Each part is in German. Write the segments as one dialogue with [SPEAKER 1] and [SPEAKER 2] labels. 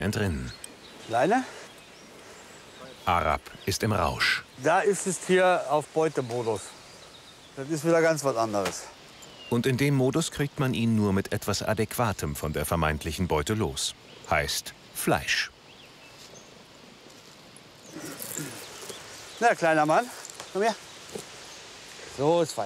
[SPEAKER 1] entrinnen.
[SPEAKER 2] Leine?
[SPEAKER 1] Arab ist im Rausch.
[SPEAKER 2] Da ist das Tier auf Beutemodus. Das ist wieder ganz was anderes.
[SPEAKER 1] Und in dem Modus kriegt man ihn nur mit etwas Adäquatem von der vermeintlichen Beute los. Heißt Fleisch.
[SPEAKER 2] Na, kleiner Mann, komm her. So ist fein.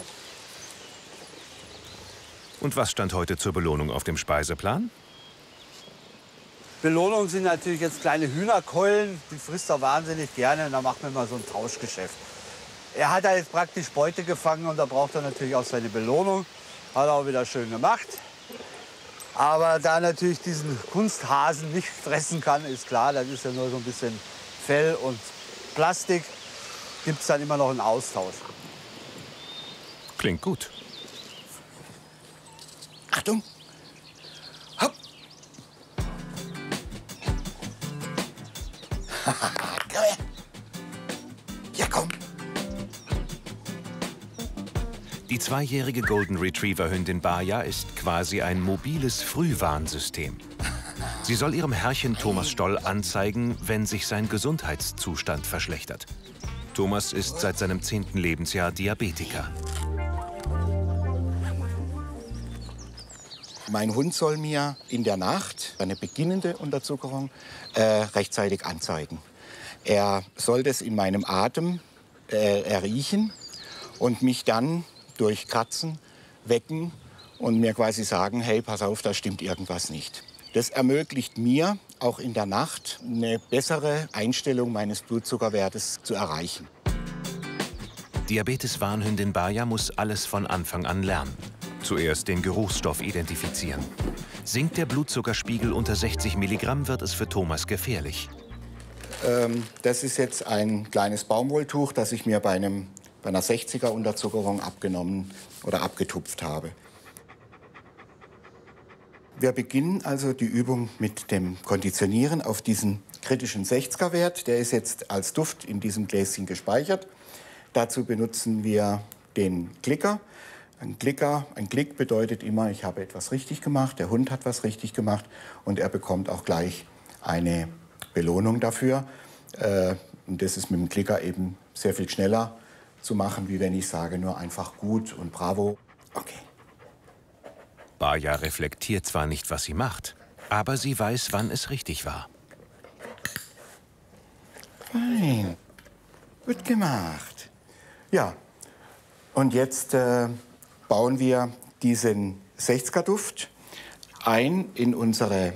[SPEAKER 1] Und was stand heute zur Belohnung auf dem Speiseplan?
[SPEAKER 2] Belohnung sind natürlich jetzt kleine Hühnerkeulen. Die frisst er wahnsinnig gerne. Und da machen wir mal so ein Tauschgeschäft. Er hat da jetzt praktisch Beute gefangen und da braucht er natürlich auch seine Belohnung. Hat er auch wieder schön gemacht. Aber da er natürlich diesen Kunsthasen nicht fressen kann, ist klar, das ist ja nur so ein bisschen Fell und Plastik, gibt es dann immer noch einen Austausch.
[SPEAKER 1] Klingt gut.
[SPEAKER 3] Achtung! Hopp! Komm her! Ja, komm!
[SPEAKER 1] Die zweijährige Golden Retriever-Hündin Baja ist quasi ein mobiles Frühwarnsystem. Sie soll ihrem Herrchen Thomas Stoll anzeigen, wenn sich sein Gesundheitszustand verschlechtert. Thomas ist seit seinem 10. Lebensjahr Diabetiker.
[SPEAKER 3] Mein Hund soll mir in der Nacht eine beginnende Unterzuckerung rechtzeitig anzeigen. Er soll das in meinem Atem erriechen und mich dann durch Kratzen wecken und mir quasi sagen, hey, pass auf, da stimmt irgendwas nicht. Das ermöglicht mir, auch in der Nacht eine bessere Einstellung meines Blutzuckerwertes zu erreichen.
[SPEAKER 1] Diabetes-Warnhündin Baja muss alles von Anfang an lernen. Zuerst den Geruchsstoff identifizieren. Sinkt der Blutzuckerspiegel unter 60 Milligramm, wird es für Thomas gefährlich.
[SPEAKER 3] Das ist jetzt ein kleines Baumwolltuch, das ich mir bei einer 60er Unterzuckerung abgenommen oder abgetupft habe. Wir beginnen also die Übung mit dem Konditionieren auf diesen kritischen 60er-Wert. Der ist jetzt als Duft in diesem Gläschen gespeichert. Dazu benutzen wir den Klicker. Ein Klick bedeutet immer, ich habe etwas richtig gemacht, der Hund hat was richtig gemacht und er bekommt auch gleich eine Belohnung dafür. Und das ist mit dem Klicker eben sehr viel schneller zu machen, wie wenn ich sage, nur einfach gut und bravo. Okay.
[SPEAKER 1] Baja reflektiert zwar nicht, was sie macht, aber sie weiß, wann es richtig war.
[SPEAKER 3] Fein. Gut gemacht. Ja, und jetzt bauen wir diesen 60er-Duft ein in unsere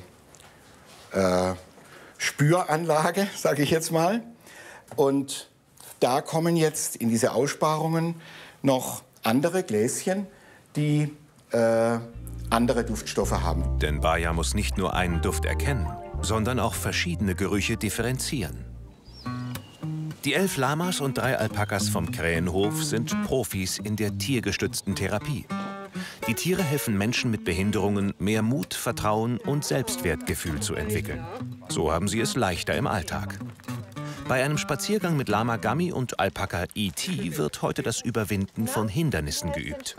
[SPEAKER 3] Spüranlage, sage ich jetzt mal. Und da kommen jetzt in diese Aussparungen noch andere Gläschen, die andere Duftstoffe haben.
[SPEAKER 1] Denn Baja muss nicht nur einen Duft erkennen, sondern auch verschiedene Gerüche differenzieren. Die 11 Lamas und 3 Alpakas vom Krähenhof sind Profis in der tiergestützten Therapie. Die Tiere helfen Menschen mit Behinderungen, mehr Mut, Vertrauen und Selbstwertgefühl zu entwickeln. So haben sie es leichter im Alltag. Bei einem Spaziergang mit Lama Gami und Alpaka E.T. wird heute das Überwinden von Hindernissen geübt.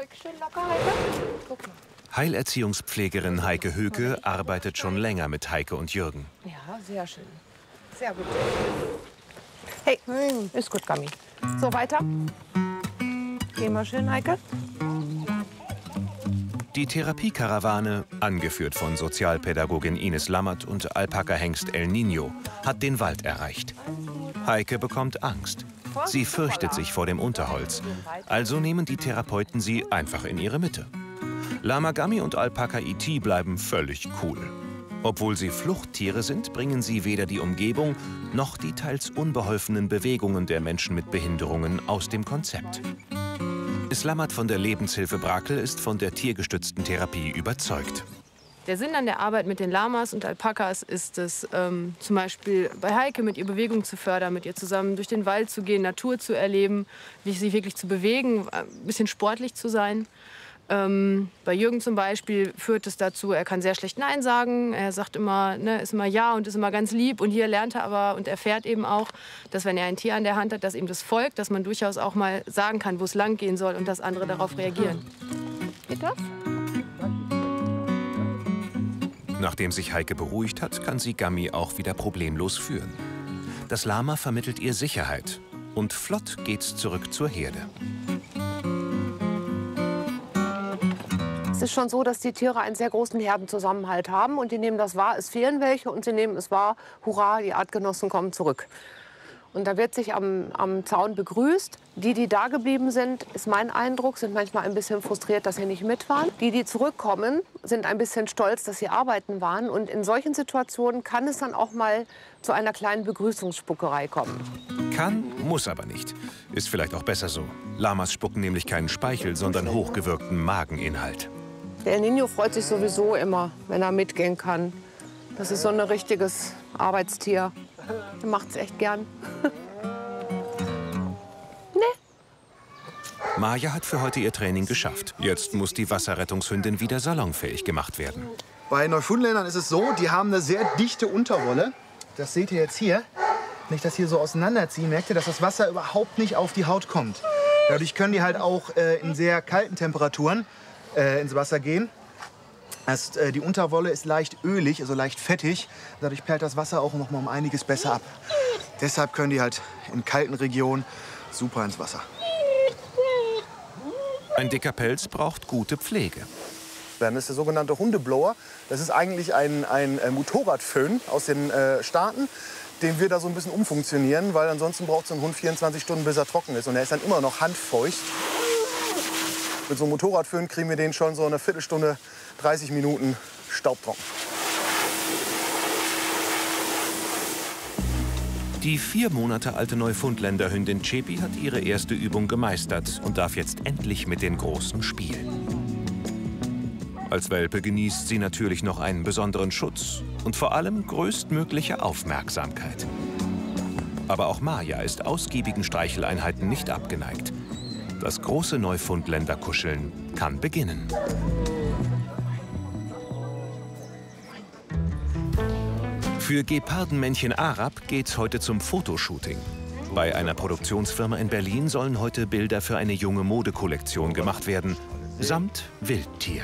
[SPEAKER 1] Heilerziehungspflegerin Heike Höke arbeitet schon länger mit Heike und Jürgen.
[SPEAKER 4] Ja, sehr schön. Sehr gut. Hey, ist gut, Gami. So, weiter. Gehen wir schön, Heike.
[SPEAKER 1] Die Therapiekarawane, angeführt von Sozialpädagogin Ines Lammert und Alpaka-Hengst El Nino, hat den Wald erreicht. Heike bekommt Angst. Sie fürchtet sich vor dem Unterholz. Also nehmen die Therapeuten sie einfach in ihre Mitte. Lama Gami und Alpaka E.T. bleiben völlig cool. Obwohl sie Fluchttiere sind, bringen sie weder die Umgebung noch die teils unbeholfenen Bewegungen der Menschen mit Behinderungen aus dem Konzept. Lammert von der Lebenshilfe Brakel ist von der tiergestützten Therapie überzeugt.
[SPEAKER 5] Der Sinn an der Arbeit mit den Lamas und Alpakas ist es, zum Beispiel bei Heike mit ihr Bewegung zu fördern, mit ihr zusammen durch den Wald zu gehen, Natur zu erleben, sich wirklich zu bewegen, ein bisschen sportlich zu sein. Bei Jürgen zum Beispiel führt es dazu, er kann sehr schlecht Nein sagen. Er sagt immer, ne, ist immer Ja und ist immer ganz lieb. Und hier lernt er aber und erfährt eben auch, dass wenn er ein Tier an der Hand hat, dass ihm das folgt, dass man durchaus auch mal sagen kann, wo es lang gehen soll und dass andere darauf reagieren. Geht das?
[SPEAKER 1] Nachdem sich Heike beruhigt hat, kann sie Gummy auch wieder problemlos führen. Das Lama vermittelt ihr Sicherheit und flott geht's zurück zur Herde.
[SPEAKER 4] Es ist schon so, dass die Tiere einen sehr großen Herdenzusammenhalt haben und die nehmen das wahr, es fehlen welche und sie nehmen es wahr, hurra, die Artgenossen kommen zurück. Und da wird sich am Zaun begrüßt. Die da geblieben sind, ist mein Eindruck, sind manchmal ein bisschen frustriert, dass sie nicht mit waren. Die zurückkommen, sind ein bisschen stolz, dass sie arbeiten waren. Und in solchen Situationen kann es dann auch mal zu einer kleinen Begrüßungsspuckerei kommen.
[SPEAKER 1] Kann, muss aber nicht. Ist vielleicht auch besser so. Lamas spucken nämlich keinen Speichel, sondern hochgewirkten Mageninhalt.
[SPEAKER 4] Der El Niño freut sich sowieso immer, wenn er mitgehen kann. Das ist so ein richtiges Arbeitstier. Er macht es echt gern.
[SPEAKER 1] Maja hat für heute ihr Training geschafft. Jetzt muss die Wasserrettungshündin wieder salonfähig gemacht werden.
[SPEAKER 6] Bei Neufundländern ist es so, die haben eine sehr dichte Unterwolle. Das seht ihr jetzt hier. Wenn ich das hier so auseinanderziehe, merkt ihr, dass das Wasser überhaupt nicht auf die Haut kommt. Dadurch können die halt auch in sehr kalten Temperaturen ins Wasser gehen. Die Unterwolle ist leicht ölig, also leicht fettig. Dadurch perlt das Wasser auch noch mal um einiges besser ab. Deshalb können die halt in kalten Regionen super ins Wasser.
[SPEAKER 1] Ein dicker Pelz braucht gute Pflege.
[SPEAKER 6] Das ist der sogenannte Hundeblower. Das ist eigentlich ein Motorradföhn aus den Staaten, den wir da so ein bisschen umfunktionieren, weil ansonsten braucht so ein Hund 24 Stunden, bis er trocken ist. Und er ist dann immer noch handfeucht. Mit so einem Motorradföhn kriegen wir den schon so eine Viertelstunde, 30 Minuten staubtrocken.
[SPEAKER 1] Die 4 Monate alte Neufundländerhündin Cepi hat ihre erste Übung gemeistert und darf jetzt endlich mit den Großen spielen. Als Welpe genießt sie natürlich noch einen besonderen Schutz und vor allem größtmögliche Aufmerksamkeit. Aber auch Maja ist ausgiebigen Streicheleinheiten nicht abgeneigt. Das große Neufundländerkuscheln kann beginnen. Für Gepardenmännchen Arab geht's heute zum Fotoshooting. Bei einer Produktionsfirma in Berlin sollen heute Bilder für eine junge Modekollektion gemacht werden, samt Wildtier.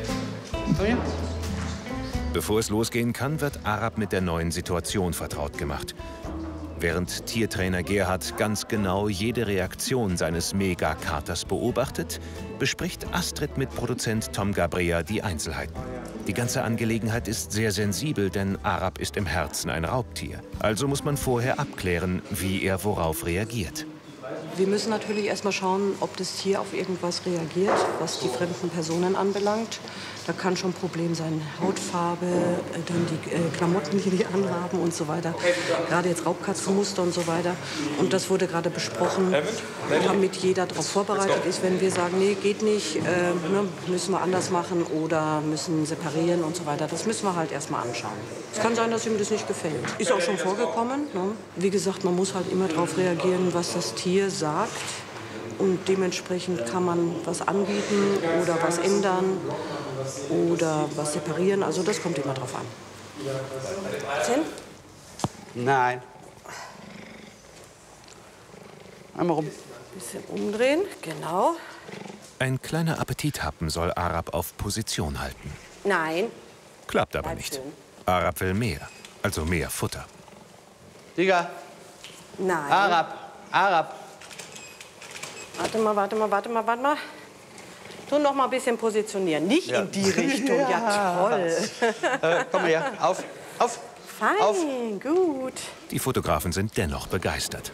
[SPEAKER 1] Bevor es losgehen kann, wird Arab mit der neuen Situation vertraut gemacht. Während Tiertrainer Gerhard ganz genau jede Reaktion seines Megakaters beobachtet, bespricht Astrid mit Produzent Tom Gabrea die Einzelheiten. Die ganze Angelegenheit ist sehr sensibel, denn Arab ist im Herzen ein Raubtier. Also muss man vorher abklären, wie er worauf reagiert.
[SPEAKER 7] Wir müssen natürlich erstmal schauen, ob das Tier auf irgendwas reagiert, was die fremden Personen anbelangt. Da kann schon ein Problem sein, Hautfarbe, dann die Klamotten, die die anhaben und so weiter. Gerade jetzt Raubkatzenmuster und so weiter. Und das wurde gerade besprochen, damit jeder darauf vorbereitet ist, wenn wir sagen, nee, geht nicht, müssen wir anders machen oder müssen separieren und so weiter. Das müssen wir halt erstmal anschauen. Es kann sein, dass ihm das nicht gefällt. Ist auch schon vorgekommen. Ne? Wie gesagt, man muss halt immer darauf reagieren, was das Tier sagt. Und dementsprechend kann man was anbieten oder was ändern oder was separieren. Also das kommt immer drauf an. Hin?
[SPEAKER 2] Nein. Einmal rum.
[SPEAKER 7] Bisschen umdrehen, genau.
[SPEAKER 1] Ein kleiner Appetithappen soll Arab auf Position halten.
[SPEAKER 7] Nein.
[SPEAKER 1] Klappt aber nicht. Arab will mehr, also mehr Futter.
[SPEAKER 2] Digga.
[SPEAKER 7] Nein.
[SPEAKER 2] Arab.
[SPEAKER 7] Warte mal. Tu noch mal ein bisschen positionieren. Nicht in die Richtung. Ja, toll.
[SPEAKER 2] Komm mal her. Auf.
[SPEAKER 7] Fein,
[SPEAKER 2] auf.
[SPEAKER 7] gut.
[SPEAKER 1] Die Fotografen sind dennoch begeistert.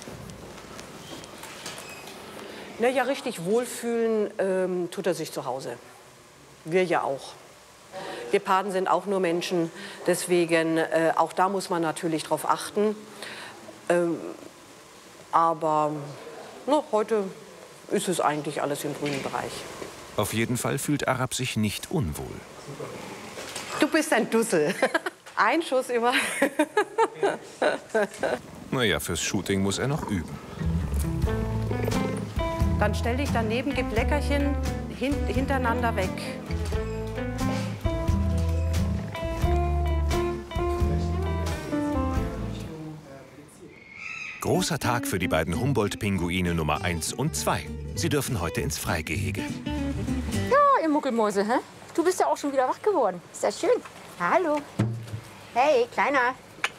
[SPEAKER 7] Na ja, richtig wohlfühlen tut er sich zu Hause. Wir ja auch. Geparden sind auch nur Menschen. Deswegen, auch da muss man natürlich drauf achten. Aber heute ist es eigentlich alles im grünen Bereich.
[SPEAKER 1] Auf jeden Fall fühlt Arab sich nicht unwohl.
[SPEAKER 7] Du bist ein Dussel. Ein Schuss immer.
[SPEAKER 1] Naja, fürs Shooting muss er noch üben.
[SPEAKER 7] Dann stell dich daneben, gib Leckerchen hintereinander weg.
[SPEAKER 1] Großer Tag für die beiden Humboldt-Pinguine Nummer 1 und 2. Sie dürfen heute ins Freigehege.
[SPEAKER 8] Ja, ihr Muckelmäuse, hä? Du bist ja auch schon wieder wach geworden. Ist ja schön. Hallo. Hey, Kleiner.